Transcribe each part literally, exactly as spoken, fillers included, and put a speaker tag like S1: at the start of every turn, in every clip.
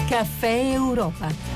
S1: Caffè Europa.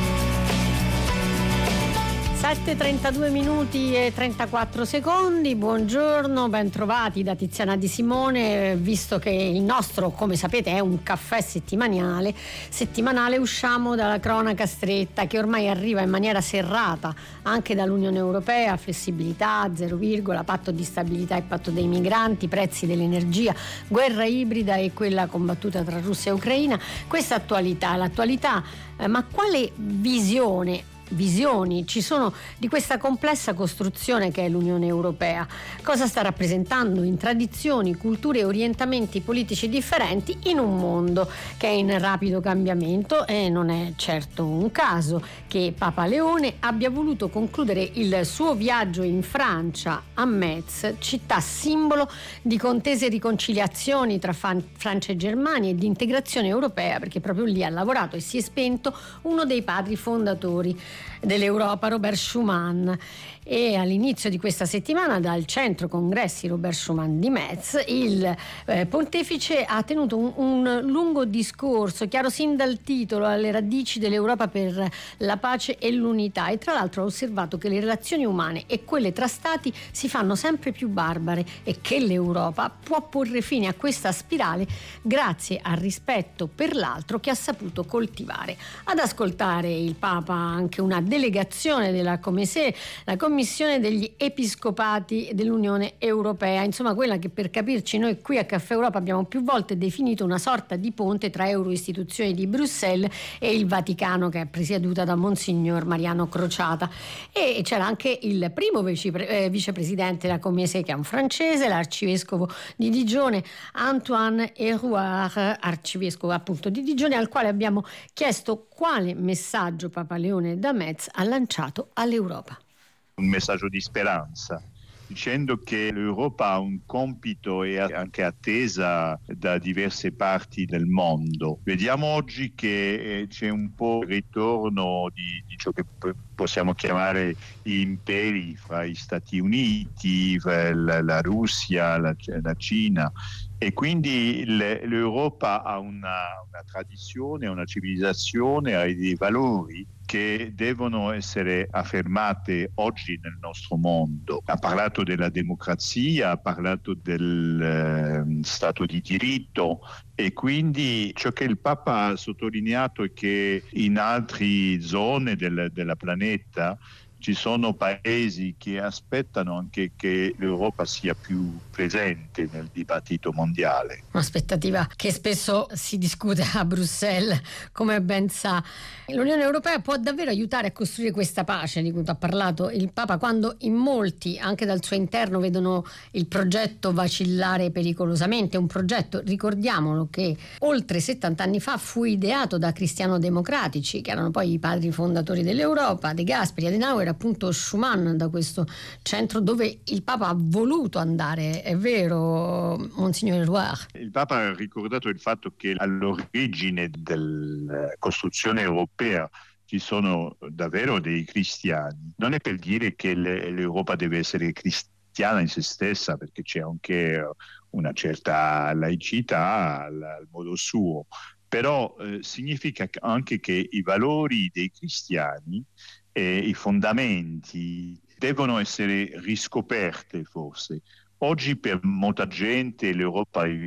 S1: sette e trentadue minuti e trentaquattro secondi, buongiorno, ben trovati da Tiziana Di Simone. Visto che il nostro, come sapete, è un caffè settimanale, settimanale usciamo dalla cronaca stretta che ormai arriva in maniera serrata anche dall'Unione Europea: flessibilità, zero virgola, patto di stabilità e patto dei migranti, prezzi dell'energia, guerra ibrida e quella combattuta tra Russia e Ucraina. Questa attualità, l'attualità, eh, ma quale visione visioni ci sono di questa complessa costruzione che è l'Unione Europea? Cosa sta rappresentando in tradizioni, culture e orientamenti politici differenti in un mondo che è in rapido cambiamento? E non è certo un caso che Papa Leone abbia voluto concludere il suo viaggio in Francia, a Metz, città simbolo di contese e riconciliazioni tra Francia e Germania e di integrazione europea, perché proprio lì ha lavorato e si è spento uno dei padri fondatori dell'Europa, Robert Schuman. E all'inizio di questa settimana dal centro congressi Robert Schuman di Metz il eh, pontefice ha tenuto un, un lungo discorso chiaro sin dal titolo alle radici dell'Europa per la pace e l'unità, e tra l'altro ha osservato che le relazioni umane e quelle tra stati si fanno sempre più barbare e che l'Europa può porre fine a questa spirale grazie al rispetto per l'altro che ha saputo coltivare. Ad ascoltare il Papa anche una delegazione della Comissé, la Commissione degli Episcopati dell'Unione Europea, insomma quella che, per capirci, noi qui a Caffè Europa abbiamo più volte definito una sorta di ponte tra Euroistituzioni di Bruxelles e il Vaticano, che è presieduta da Monsignor Mariano Crociata. E c'era anche il primo vicepre- eh, vicepresidente della Commissione, che è un francese, l'arcivescovo di Digione, Antoine Hérouard, arcivescovo appunto di Digione, al quale abbiamo chiesto quale messaggio Papa Leone da Metz ha lanciato all'Europa.
S2: Un messaggio di speranza, dicendo che l'Europa ha un compito e anche attesa da diverse parti del mondo. Vediamo oggi che c'è un po' il ritorno di, di ciò che possiamo chiamare gli imperi fra gli Stati Uniti, la, la Russia, la, la Cina, e quindi l'Europa ha una, una tradizione, una civilizzazione, ha dei valori che devono essere affermate oggi nel nostro mondo. Ha parlato della democrazia, ha parlato del eh, Stato di diritto, e quindi ciò che il Papa ha sottolineato è che in altre zone del, della planeta ci sono paesi che aspettano anche che l'Europa sia più presente nel dibattito mondiale.
S1: Un'aspettativa che spesso si discute a Bruxelles, come ben sa. L'Unione Europea può davvero aiutare a costruire questa pace di cui ha parlato il Papa, quando in molti, anche dal suo interno, vedono il progetto vacillare pericolosamente. Un progetto, ricordiamolo, che oltre settanta anni fa fu ideato da cristiano-democratici, che erano poi i padri fondatori dell'Europa, De Gasperi, Adenauer, appunto Schuman, da questo centro dove il Papa ha voluto andare. È vero, Monsignor Hérouard?
S2: Il Papa ha ricordato il fatto che all'origine della costruzione europea ci sono davvero dei cristiani. Non è per dire che l'Europa deve essere cristiana in se stessa, perché c'è anche una certa laicità al, al modo suo, però eh, significa anche che i valori dei cristiani e i fondamenti devono essere riscoperte forse. Oggi per molta gente l'Europa è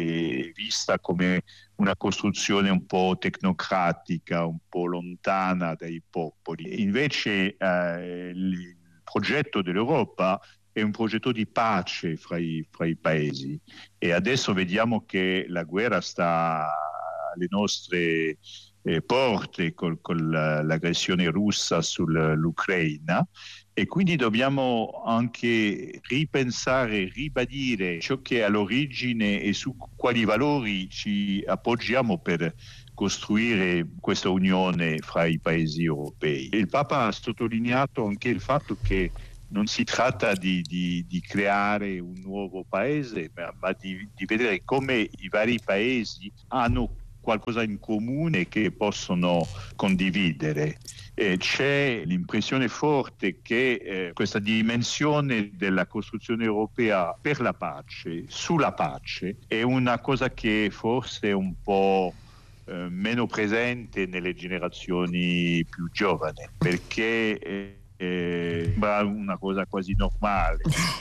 S2: vista come una costruzione un po' tecnocratica, un po' lontana dai popoli. Invece eh, il progetto dell'Europa è un progetto di pace fra i, fra i paesi, e adesso vediamo che la guerra sta alle nostre Eh, porte con, con l'aggressione russa sull'Ucraina, e quindi dobbiamo anche ripensare, ribadire ciò che è all'origine e su quali valori ci appoggiamo per costruire questa unione fra i paesi europei. Il Papa ha sottolineato anche il fatto che non si tratta di, di, di creare un nuovo paese, ma, ma di, di vedere come i vari paesi hanno qualcosa in comune che possono condividere. Eh, c'è l'impressione forte che eh, questa dimensione della costruzione europea per la pace, sulla pace, è una cosa che forse è un po' eh, meno presente nelle generazioni più giovani, perché eh, eh, sembra una cosa quasi normale.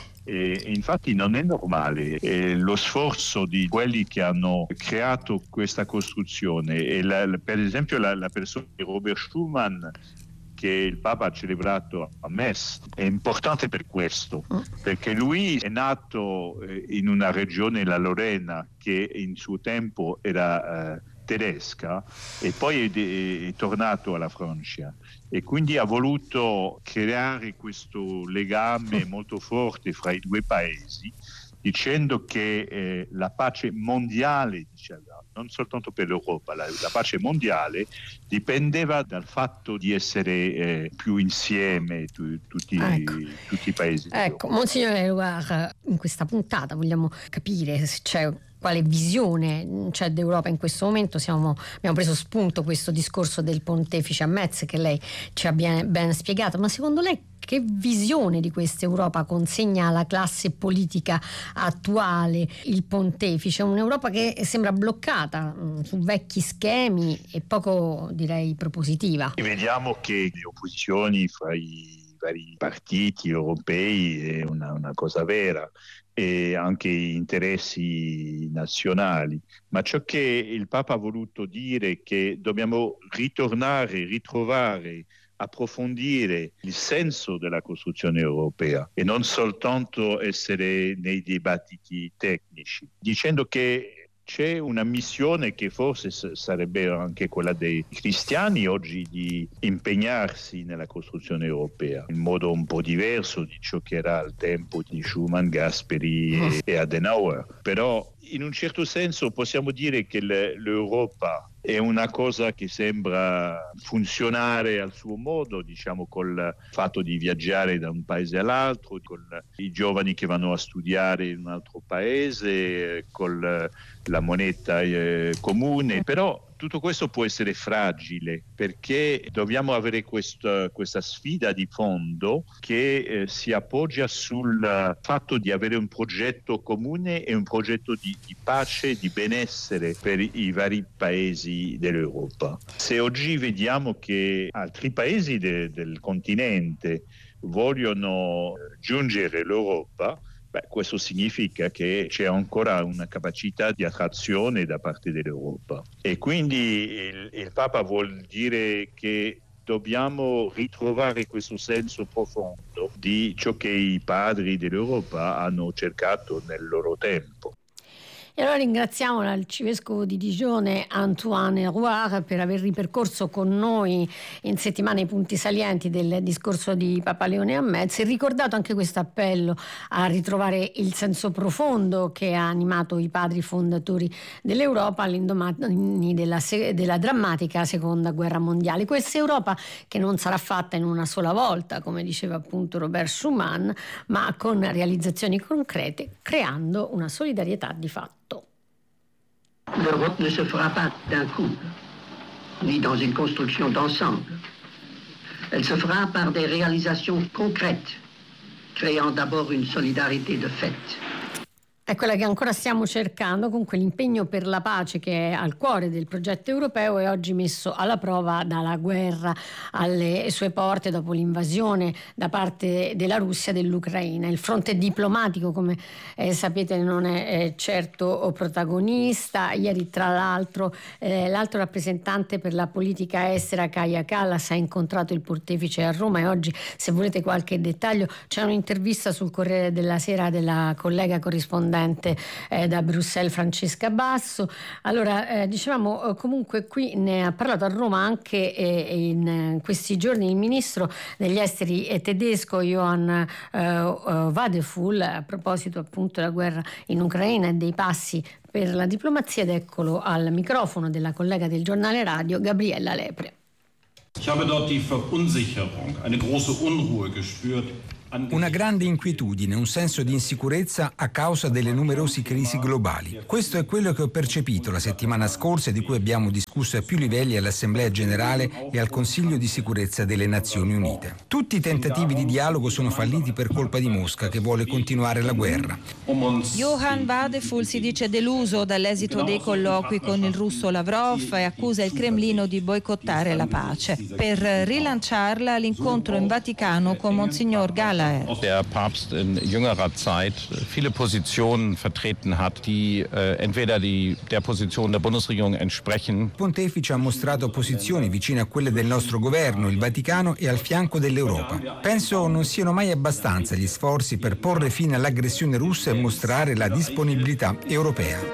S2: E infatti non è normale. E lo sforzo di quelli che hanno creato questa costruzione, e la, per esempio la, la persona di Robert Schuman, che il Papa ha celebrato a Metz, è importante per questo, perché lui è nato in una regione, la Lorena, che in suo tempo era eh, tedesca, e poi è, è, è tornato alla Francia, e quindi ha voluto creare questo legame molto forte fra i due paesi, dicendo che eh, la pace mondiale, diceva, non soltanto per l'Europa, la, la pace mondiale dipendeva dal fatto di essere eh, più insieme tu, tutti,
S1: ecco.
S2: tutti i paesi.
S1: Ecco, Monsignore Éluard, in questa puntata vogliamo capire se c'è quale visione c'è d'Europa in questo momento. Siamo, abbiamo preso spunto questo discorso del pontefice a Metz che lei ci ha ben, ben spiegato, ma secondo lei che visione di questa Europa consegna alla classe politica attuale il pontefice? Un'Europa che sembra bloccata mh, su vecchi schemi e poco, direi, propositiva.
S2: E vediamo che le opposizioni fra i vari partiti europei è una, una cosa vera, e anche interessi nazionali, ma ciò che il Papa ha voluto dire è che dobbiamo ritornare, ritrovare, approfondire il senso della costruzione europea e non soltanto essere nei dibattiti tecnici, dicendo che c'è una missione che forse sarebbe anche quella dei cristiani oggi, di impegnarsi nella costruzione europea in modo un po' diverso di ciò che era al tempo di Schuman, Gasperi e, e Adenauer. Però in un certo senso possiamo dire che l'Europa è una cosa che sembra funzionare al suo modo, diciamo, col fatto di viaggiare da un paese all'altro, con i giovani che vanno a studiare in un altro paese, con la moneta eh, comune. Però tutto questo può essere fragile, perché dobbiamo avere questa, questa sfida di fondo che eh, si appoggia sul fatto di avere un progetto comune e un progetto di, di pace, di benessere per i vari paesi dell'Europa. Se oggi vediamo che altri paesi de, del continente vogliono giungere all'Europa, beh, questo significa che c'è ancora una capacità di attrazione da parte dell'Europa, e quindi il, il Papa vuol dire che dobbiamo ritrovare questo senso profondo di ciò che i padri dell'Europa hanno cercato nel loro tempo.
S1: E allora ringraziamo l'arcivescovo di Digione Antoine Éluard per aver ripercorso con noi in settimana i punti salienti del discorso di Papa Leone a Metz e ricordato anche questo appello a ritrovare il senso profondo che ha animato i padri fondatori dell'Europa all'indomani della, della drammatica seconda guerra mondiale. Questa Europa che non sarà fatta in una sola volta, come diceva appunto Robert Schuman, ma con realizzazioni concrete, creando una solidarietà di fatto.
S3: L'Europe ne se fera pas d'un coup, ni dans une construction d'ensemble. Elle se fera par des réalisations concrètes, créant d'abord une solidarité de fait.
S1: È quella che ancora stiamo cercando, con quell'impegno per la pace che è al cuore del progetto europeo e oggi messo alla prova dalla guerra alle sue porte dopo l'invasione da parte della Russia dell'Ucraina. Il fronte diplomatico, come eh, sapete, non è eh, certo protagonista. Ieri, tra l'altro, eh, l'altro rappresentante per la politica estera, Kaja Kallas, ha incontrato il pontefice a Roma, e oggi, se volete qualche dettaglio, c'è un'intervista sul Corriere della Sera della collega corrispondente Eh, da Bruxelles Francesca Basso. Allora, eh, dicevamo, eh, comunque qui ne ha parlato a Roma anche eh, in eh, questi giorni il ministro degli esteri eh, tedesco Johann eh, Wadephul, a proposito appunto della guerra in Ucraina e dei passi per la diplomazia, ed eccolo al microfono della collega del giornale radio Gabriella Lepre.
S4: Ich habe dort die Verunsicherung, eine große Unruhe gespürt, Una grande inquietudine, un senso di insicurezza a causa delle numerose crisi globali. Questo è quello che ho percepito la settimana scorsa e di cui abbiamo discusso a più livelli all'Assemblea Generale e al Consiglio di Sicurezza delle Nazioni Unite. Tutti i tentativi di dialogo sono falliti per colpa di Mosca, che vuole continuare la guerra.
S5: Johann Wadefull si dice deluso dall'esito dei colloqui con il russo Lavrov e accusa il Cremlino di boicottare la pace. Per rilanciarla, l'incontro in Vaticano con Monsignor Gala.
S6: Der Papst in jüngerer Zeit viele Positionen vertreten hat, die äh, entweder die, der Position der Bundesregierung entsprechen.
S4: Il pontefice ha mostrato posizioni vicine a quelle del nostro governo, il Vaticano e al fianco dell'Europa. Penso non siano mai abbastanza gli sforzi per porre fine all'aggressione russa e mostrare la disponibilità europea.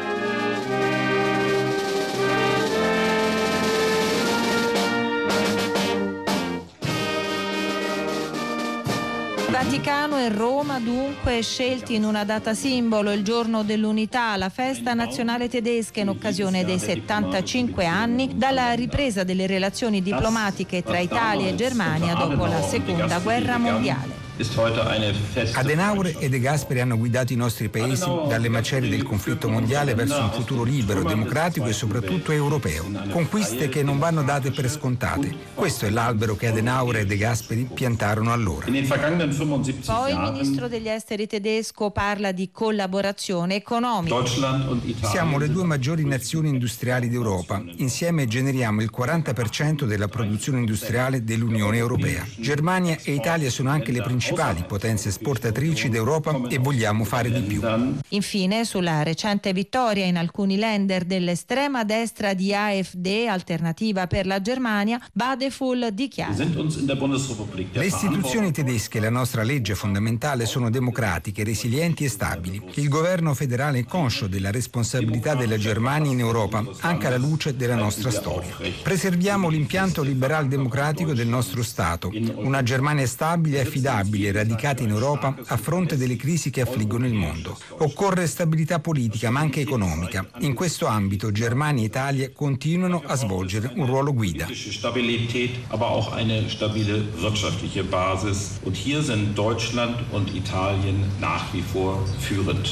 S5: Vaticano e Roma dunque scelti in una data simbolo, il giorno dell'unità, la festa nazionale tedesca in occasione dei settantacinque anni dalla ripresa delle relazioni diplomatiche tra Italia e Germania dopo la seconda guerra mondiale.
S4: Adenauer e De Gasperi hanno guidato i nostri paesi dalle macerie del conflitto mondiale verso un futuro libero, democratico e soprattutto europeo. Conquiste che non vanno date per scontate. Questo è l'albero che Adenauer e De Gasperi piantarono allora.
S5: Poi il ministro degli esteri tedesco parla di collaborazione economica.
S4: Siamo le due maggiori nazioni industriali d'Europa. Insieme generiamo il quaranta per cento della produzione industriale dell'Unione Europea. Germania e Italia sono anche le principali potenze esportatrici d'Europa e vogliamo fare di più.
S5: Infine, sulla recente vittoria in alcuni länder dell'estrema destra di A F D, Alternativa per la Germania, Wadefull dichiara:
S4: le istituzioni tedesche e la nostra legge fondamentale sono democratiche, resilienti e stabili. Il governo federale è conscio della responsabilità della Germania in Europa, anche alla luce della nostra storia. Preserviamo l'impianto liberal-democratico del nostro Stato, una Germania stabile e affidabile, radicati in Europa a fronte delle crisi che affliggono il mondo. Occorre stabilità politica ma anche economica. In questo ambito Germania e Italia continuano a svolgere un ruolo guida.
S7: Aber auch eine stabile wirtschaftliche Basis. Und hier sind Deutschland und Italien nach wie vor führend.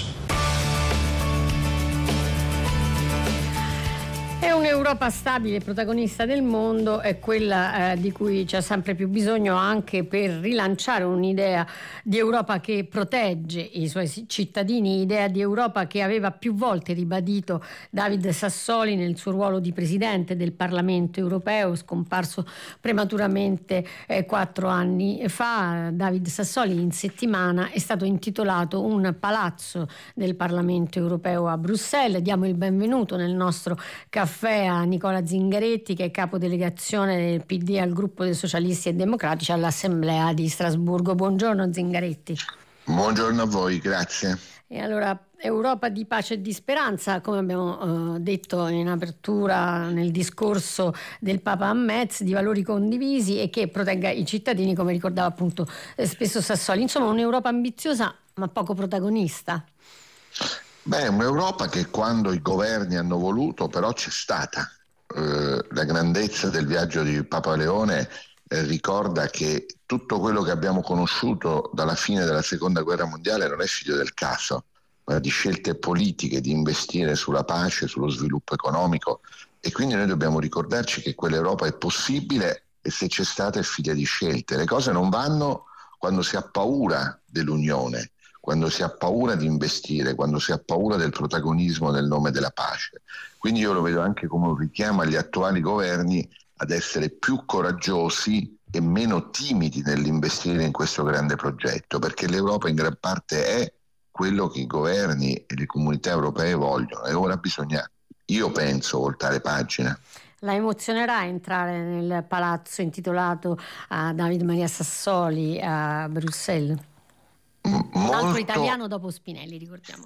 S1: E un'Europa stabile e protagonista del mondo è quella eh, di cui c'è sempre più bisogno anche per rilanciare un'idea di Europa che protegge i suoi cittadini, idea di Europa che aveva più volte ribadito David Sassoli nel suo ruolo di presidente del Parlamento europeo, scomparso prematuramente eh, quattro anni fa. David Sassoli in settimana è stato intitolato un palazzo del Parlamento europeo a Bruxelles. Diamo il benvenuto nel nostro caffè a Nicola Zingaretti, che è capodelegazione del P D al gruppo dei Socialisti e Democratici all'Assemblea di Strasburgo. Buongiorno Zingaretti.
S8: Buongiorno a voi, grazie.
S1: E allora, Europa di pace e di speranza, come abbiamo eh, detto in apertura nel discorso del Papa a Metz, di valori condivisi e che protegga i cittadini, come ricordava appunto eh, spesso Sassoli. Insomma, un'Europa ambiziosa ma poco protagonista.
S8: Beh, un'Europa che quando i governi hanno voluto però c'è stata. Eh, la grandezza del viaggio di Papa Leone eh, ricorda che tutto quello che abbiamo conosciuto dalla fine della seconda guerra mondiale non è figlio del caso, ma di scelte politiche, di investire sulla pace, sullo sviluppo economico, e quindi noi dobbiamo ricordarci che quell'Europa è possibile e se c'è stata è figlia di scelte. Le cose non vanno quando si ha paura dell'Unione, quando si ha paura di investire, quando si ha paura del protagonismo nel nome della pace. Quindi io lo vedo anche come un richiamo agli attuali governi ad essere più coraggiosi e meno timidi nell'investire in questo grande progetto, perché l'Europa in gran parte è quello che i governi e le comunità europee vogliono, e ora bisogna, io penso, voltare pagina.
S1: La emozionerà entrare nel palazzo intitolato a David Maria Sassoli a Bruxelles?
S8: Molto...
S1: Un altro italiano dopo Spinelli, ricordiamo.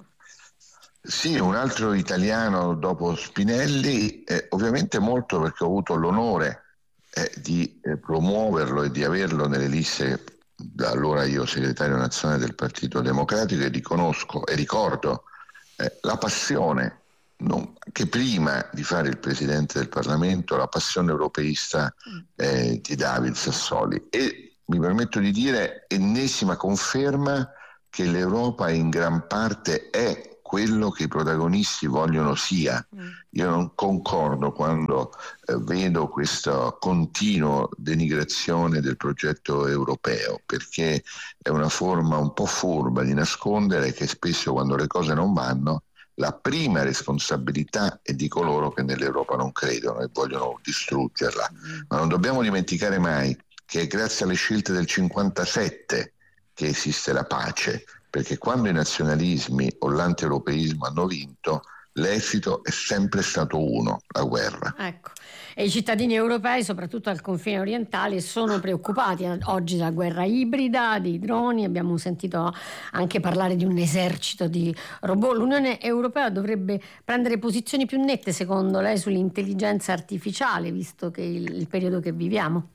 S8: Sì, un altro italiano dopo Spinelli, eh, ovviamente molto, perché ho avuto l'onore eh, di eh, promuoverlo e di averlo nelle liste, da allora io segretario nazionale del Partito Democratico, e riconosco e ricordo eh, la passione, non, che prima di fare il Presidente del Parlamento, la passione europeista eh, di David Sassoli. E mi permetto di dire, ennesima conferma che l'Europa in gran parte è quello che i protagonisti vogliono sia. Io non concordo quando eh, vedo questo continuo denigrazione del progetto europeo, perché è una forma un po' furba di nascondere che spesso, quando le cose non vanno, la prima responsabilità è di coloro che nell'Europa non credono e vogliono distruggerla. Ma non dobbiamo dimenticare mai che è grazie alle scelte del cinquantasette che esiste la pace, perché quando i nazionalismi o l'anti-europeismo hanno vinto, l'esito è sempre stato uno, la guerra.
S1: Ecco. E i cittadini europei, soprattutto al confine orientale, sono preoccupati oggi dalla guerra ibrida, dei droni. Abbiamo sentito anche parlare di un esercito di robot. L'Unione Europea dovrebbe prendere posizioni più nette, secondo lei, sull'intelligenza artificiale, visto che il, il periodo che viviamo?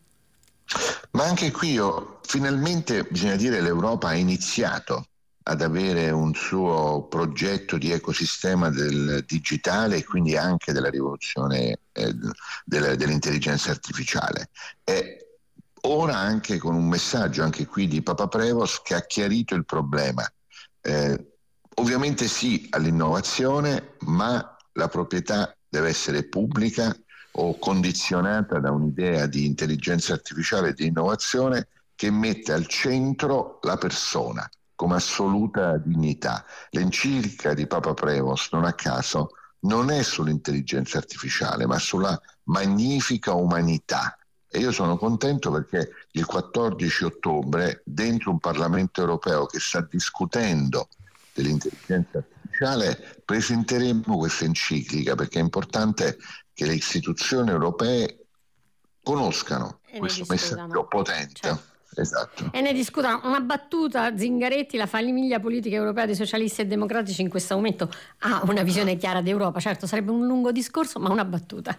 S8: Ma anche qui io, finalmente, bisogna dire, l'Europa ha iniziato ad avere un suo progetto di ecosistema del digitale e quindi anche della rivoluzione eh, della, dell'intelligenza artificiale. E ora anche con un messaggio anche qui di Papa Prevost che ha chiarito il problema. Eh, ovviamente sì all'innovazione, ma la proprietà deve essere pubblica o condizionata da un'idea di intelligenza artificiale e di innovazione che mette al centro la persona come assoluta dignità. L'enciclica di Papa Prevost, non a caso, non è sull'intelligenza artificiale, ma sulla magnifica umanità. E io sono contento perché il quattordici ottobre, dentro un Parlamento europeo che sta discutendo dell'intelligenza artificiale, presenteremo questa enciclica, perché è importante che le istituzioni europee conoscano questo messaggio potente.
S1: Certo.
S8: Esatto.
S1: E ne discutano. Una battuta: Zingaretti, la famiglia politica europea dei socialisti e democratici in questo momento ha una visione chiara d'Europa. Certo, sarebbe un lungo discorso, ma una battuta.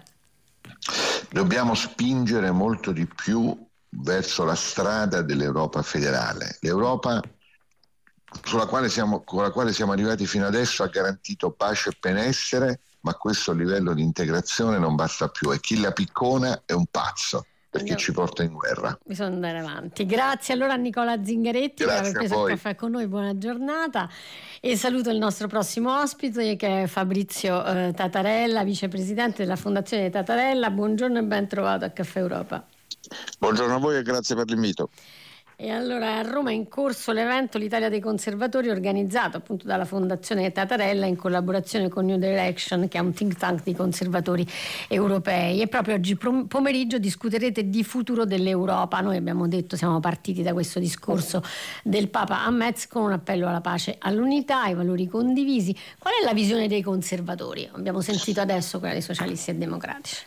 S8: Dobbiamo spingere molto di più verso la strada dell'Europa federale. L'Europa sulla quale siamo, con la quale siamo arrivati fino adesso ha garantito pace e benessere, ma questo livello di integrazione non basta più e chi la piccona è un pazzo, perché Andiamo. ci porta in guerra.
S1: Bisogna andare avanti. Grazie allora a Nicola Zingaretti
S8: Grazie
S1: per aver preso il caffè con noi, buona giornata, e saluto il nostro prossimo ospite che è Fabrizio eh, Tatarella, vicepresidente della Fondazione Tatarella. Buongiorno e ben trovato a Caffè Europa.
S9: Buongiorno a voi e grazie per l'invito.
S1: E allora a Roma è in corso l'evento L'Italia dei Conservatori, organizzato appunto dalla Fondazione Tatarella in collaborazione con New Direction, che è un think tank di conservatori europei. E proprio oggi pomeriggio discuterete di futuro dell'Europa. Noi abbiamo detto, siamo partiti da questo discorso del Papa a Metz con un appello alla pace, all'unità, ai valori condivisi. Qual è la visione dei conservatori? Abbiamo sentito adesso quella dei socialisti e democratici.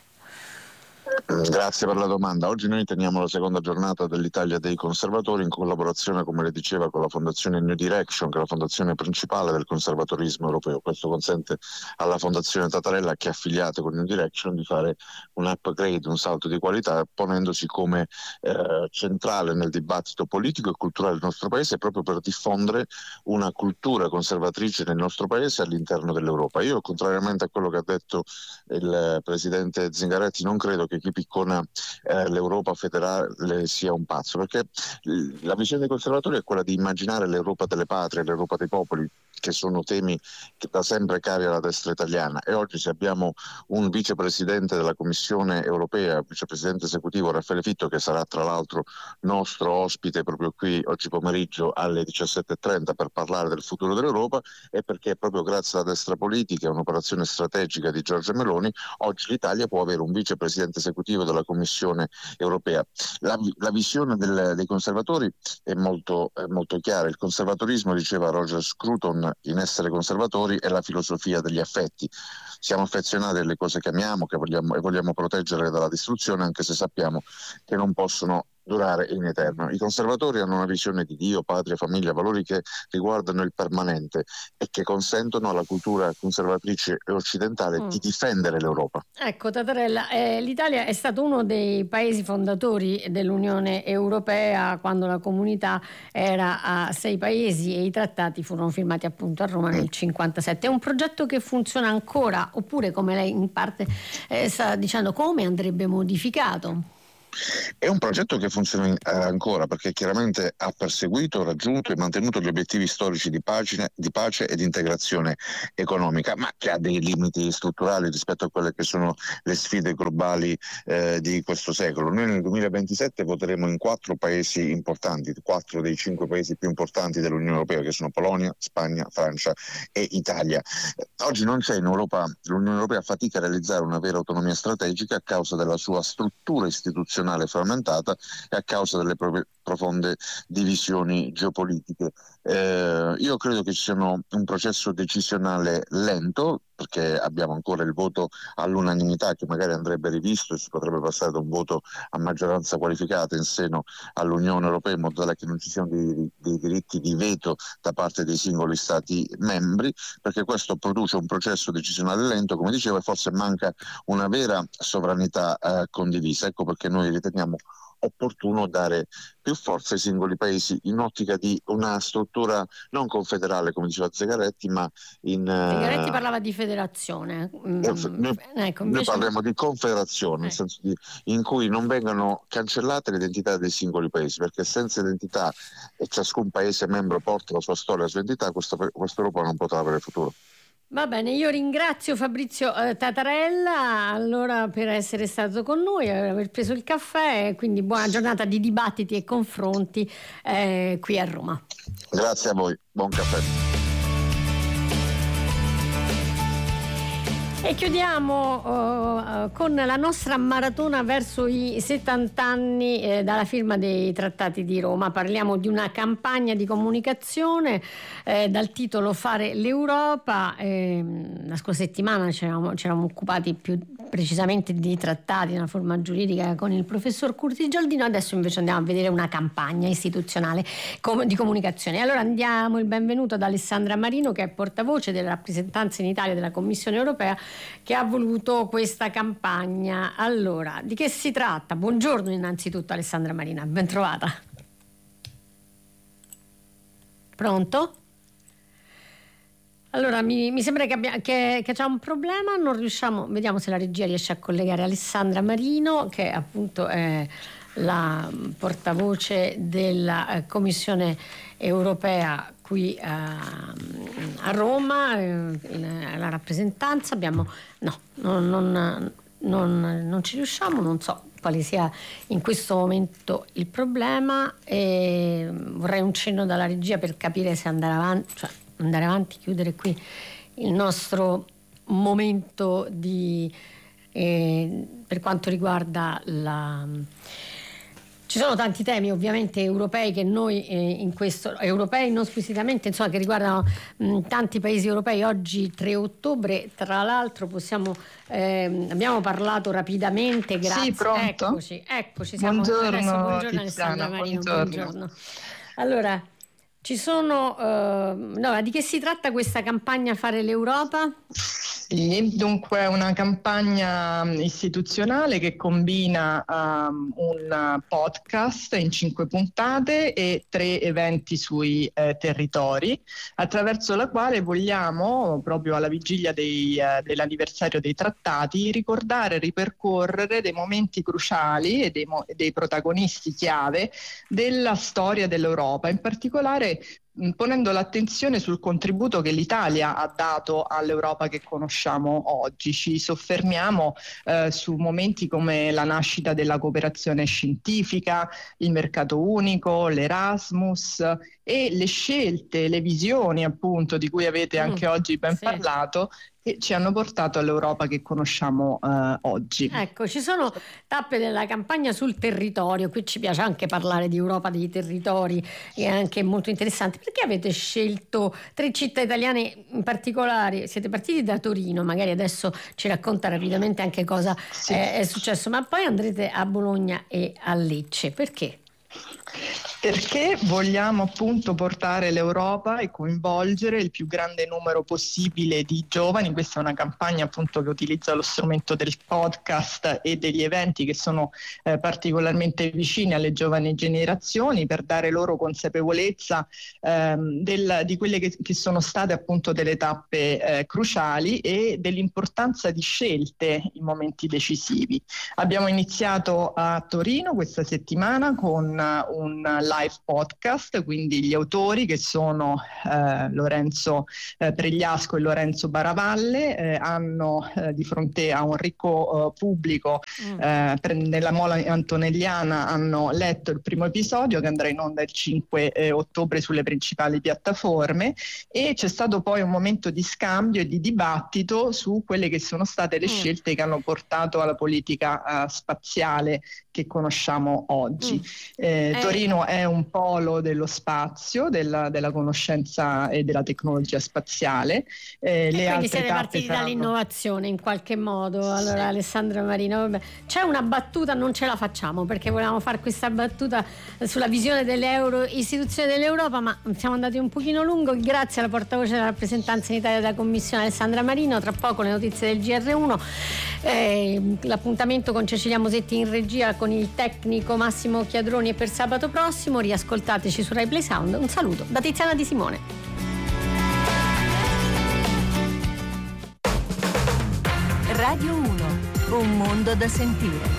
S9: Grazie per la domanda. Oggi noi teniamo la seconda giornata dell'Italia dei Conservatori in collaborazione, come le diceva, con la Fondazione New Direction, che è la fondazione principale del conservatorismo europeo. Questo consente alla Fondazione Tatarella, che è affiliata con New Direction, di fare un upgrade, un salto di qualità, ponendosi come eh, centrale nel dibattito politico e culturale del nostro paese, proprio per diffondere una cultura conservatrice nel nostro paese all'interno dell'Europa. Io, contrariamente a quello che ha detto il presidente Zingaretti, non credo che chi piccona eh, l'Europa federale sia un pazzo, perché la visione dei conservatori è quella di immaginare l'Europa delle patrie, l'Europa dei popoli, che sono temi che da sempre cari alla destra italiana. E oggi, se abbiamo un vicepresidente della Commissione europea, vicepresidente esecutivo Raffaele Fitto, che sarà tra l'altro nostro ospite proprio qui oggi pomeriggio alle diciassette e trenta per parlare del futuro dell'Europa, è perché proprio grazie alla destra politica e un'operazione strategica di Giorgia Meloni oggi l'Italia può avere un vicepresidente esecutivo della Commissione europea. La, la visione del, dei conservatori è molto, è molto chiara. Il conservatorismo, diceva Roger Scruton, in essere conservatori è la filosofia degli affetti. Siamo affezionati alle cose che amiamo, che vogliamo, e vogliamo proteggerle dalla distruzione, anche se sappiamo che non possono durare in eterno. I conservatori hanno una visione di Dio, patria, famiglia, valori che riguardano il permanente e che consentono alla cultura conservatrice e occidentale mm. di difendere l'Europa.
S1: Ecco, Tatarella, eh, l'Italia è stato uno dei paesi fondatori dell'Unione Europea quando la comunità era a sei paesi e i trattati furono firmati appunto a Roma nel cinquantasette. È un progetto che funziona ancora, oppure, come lei in parte eh, sta dicendo, come andrebbe modificato?
S9: È un progetto che funziona ancora perché chiaramente ha perseguito, raggiunto e mantenuto gli obiettivi storici di pace, di pace e di integrazione economica, ma che ha dei limiti strutturali rispetto a quelle che sono le sfide globali eh, di questo secolo. Noi nel duemilaventisette voteremo in quattro paesi importanti, quattro dei cinque paesi più importanti dell'Unione Europea, che sono Polonia, Spagna, Francia e Italia. Oggi non c'è in Europa, l'Unione Europea fatica a realizzare una vera autonomia strategica a causa della sua struttura istituzionale frammentata e a causa delle proprie profonde divisioni geopolitiche. Eh, io credo che ci sia un processo decisionale lento, perché abbiamo ancora il voto all'unanimità che magari andrebbe rivisto e si potrebbe passare da un voto a maggioranza qualificata in seno all'Unione Europea, in modo tale che non ci siano dei, dei diritti di veto da parte dei singoli Stati membri, perché questo produce un processo decisionale lento, come dicevo, e forse manca una vera sovranità eh, condivisa. Ecco perché noi riteniamo opportuno dare più forza ai singoli paesi in ottica di una struttura non confederale, come diceva Zingaretti, ma in...
S1: Zingaretti uh, parlava di federazione. Mm,
S9: noi,
S1: ecco,
S9: noi parliamo di confederazione, eh. nel senso di, in cui non vengano cancellate le identità dei singoli paesi, perché senza identità, e ciascun paese membro porta la sua storia e la sua identità, questa Europa non potrà avere futuro.
S1: Va bene, io ringrazio Fabrizio eh, Tatarella allora per essere stato con noi, aver preso il caffè, quindi buona giornata di dibattiti e confronti eh, qui a Roma.
S9: Grazie a voi, buon caffè.
S1: E chiudiamo uh, con la nostra maratona verso i settanta anni eh, dalla firma dei Trattati di Roma. Parliamo di una campagna di comunicazione eh, dal titolo Fare l'Europa. Eh, la scorsa settimana ci eravamo, ci eravamo occupati più precisamente di trattati nella forma giuridica con il professor Curti Gialdino. Adesso invece andiamo a vedere una campagna istituzionale com- di comunicazione. Allora andiamo il benvenuto ad Alessandra Marino, che è portavoce della rappresentanza in Italia della Commissione Europea, che ha voluto questa campagna. Allora, di che si tratta? Buongiorno innanzitutto Alessandra Marina, ben trovata. Pronto? Allora, mi, mi sembra che, abbia, che, che c'è un problema, non riusciamo, vediamo se la regia riesce a collegare Alessandra Marino, che appunto è la portavoce della eh, Commissione Europea qui a, a Roma, eh, la rappresentanza. Abbiamo no, non, non, non, non ci riusciamo, non so quale sia in questo momento il problema, e vorrei un cenno dalla regia per capire se andare avanti, cioè andare avanti, chiudere qui il nostro momento di eh, per quanto riguarda la... Ci sono tanti temi ovviamente europei che noi eh, in questo, europei non squisitamente, insomma, che riguardano mh, tanti paesi europei. Oggi tre ottobre, tra l'altro possiamo eh, abbiamo parlato rapidamente, grazie.
S10: Sì, pronto?
S1: Eccoci, eccoci siamo
S10: buongiorno,
S1: adesso, buongiorno
S10: Tiziana,
S1: Alessandra Marino,
S10: buongiorno.
S1: buongiorno. Allora, ci sono eh, no, di che si tratta questa campagna Fare l'Europa?
S10: Sì, dunque una campagna istituzionale che combina um, un podcast in cinque puntate e tre eventi sui eh, territori, attraverso la quale vogliamo, proprio alla vigilia dei, eh, dell'anniversario dei trattati, ricordare e ripercorrere dei momenti cruciali e dei, mo- dei protagonisti chiave della storia dell'Europa, in particolare ponendo l'attenzione sul contributo che l'Italia ha dato all'Europa che conosciamo oggi. Ci soffermiamo eh, su momenti come la nascita della cooperazione scientifica, il mercato unico, l'Erasmus e le scelte, le visioni appunto di cui avete anche mm, oggi ben sì. parlato, che ci hanno portato all'Europa che conosciamo eh, oggi.
S1: Ecco, ci sono tappe della campagna sul territorio, qui ci piace anche parlare di Europa dei territori, è anche molto interessante. Perché avete scelto tre città italiane in particolare? Siete partiti da Torino, magari adesso ci racconta rapidamente anche cosa
S10: sì.
S1: è, è successo, ma poi andrete a Bologna e a Lecce, perché?
S10: Perché vogliamo appunto portare l'Europa e coinvolgere il più grande numero possibile di giovani. Questa è una campagna appunto che utilizza lo strumento del podcast e degli eventi che sono eh, particolarmente vicini alle giovani generazioni, per dare loro consapevolezza ehm, del, di quelle che, che sono state appunto delle tappe eh, cruciali e dell'importanza di scelte in momenti decisivi. Abbiamo iniziato a Torino questa settimana con uh, un live podcast, quindi gli autori, che sono eh, Lorenzo eh, Pregliasco e Lorenzo Baravalle, eh, hanno eh, di fronte a un ricco eh, pubblico mm. eh, per, nella Mola Antonelliana hanno letto il primo episodio, che andrà in onda il cinque eh, ottobre sulle principali piattaforme, e c'è stato poi un momento di scambio e di dibattito su quelle che sono state le mm. scelte che hanno portato alla politica uh, spaziale che conosciamo oggi. Mm. Eh, eh. Torino è un polo dello spazio, della, della conoscenza e della tecnologia spaziale. Eh,
S1: e
S10: le
S1: quindi siete partiti
S10: saranno...
S1: dall'innovazione in qualche modo. Allora, sì. Alessandra Marino, vabbè. C'è una battuta, non ce la facciamo perché volevamo fare questa battuta sulla visione delle euro, istituzioni dell'Europa, ma siamo andati un pochino lungo. Grazie alla portavoce della rappresentanza in Italia della Commissione, Alessandra Marino. Tra poco le notizie del G R uno, eh, l'appuntamento con Cecilia Mosetti in regia, con il tecnico Massimo Chiadroni, e per sabato prossimo riascoltateci su Rai Play Sound. Un saluto da Tiziana Di Simone.
S11: Radio uno, un mondo da sentire.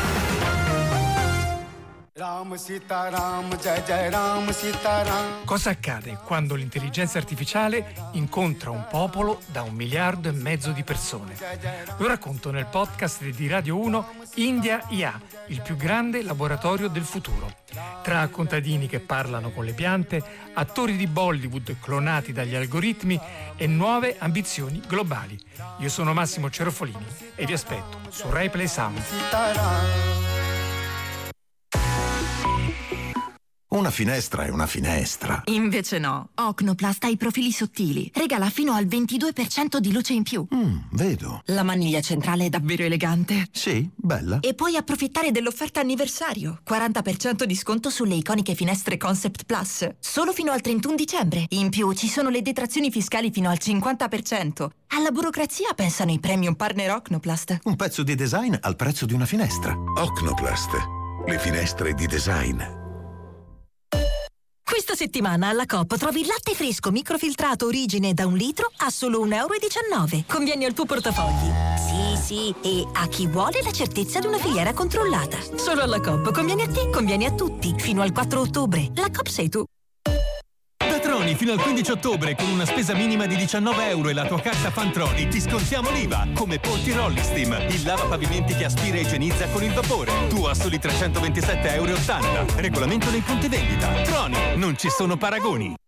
S12: Cosa accade quando l'intelligenza artificiale incontra un popolo da un miliardo e mezzo di persone? Lo racconto nel podcast di Radio uno India I A, il più grande laboratorio del futuro. Tra contadini che parlano con le piante, attori di Bollywood clonati dagli algoritmi e nuove ambizioni globali. Io sono Massimo Cerofolini e vi aspetto su Rai Play Sound.
S13: Una finestra è una finestra.
S14: Invece no. Ocnoplast ha i profili sottili. Regala fino al ventidue per cento di luce in più.
S13: Mm, vedo.
S14: La maniglia centrale è davvero elegante.
S13: Sì, bella.
S14: E puoi approfittare dell'offerta anniversario. quaranta per cento di sconto sulle iconiche finestre Concept Plus. Solo fino al trentuno dicembre. In più ci sono le detrazioni fiscali fino al cinquanta per cento. Alla burocrazia pensano i premium partner Ocnoplast.
S13: Un pezzo di design al prezzo di una finestra. Ocnoplast. Le finestre di design.
S11: Questa settimana alla Coop trovi il latte fresco microfiltrato Origine da un litro a solo un euro e diciannove. Conviene al tuo portafogli. Sì, sì, e a chi vuole la certezza di una filiera controllata. Solo alla Coop. Conviene a te, conviene a tutti. Fino al quattro ottobre. La Coop sei tu.
S15: Troni fino al quindici ottobre con una spesa minima di diciannove euro e la tua carta Fantroni ti scontiamo l'I V A, come Polti Rollistim, il lavapavimenti che aspira e igienizza con il vapore. Tu a soli trecentoventisette euro e ottanta. Regolamento nei punti vendita. Troni, non ci sono paragoni.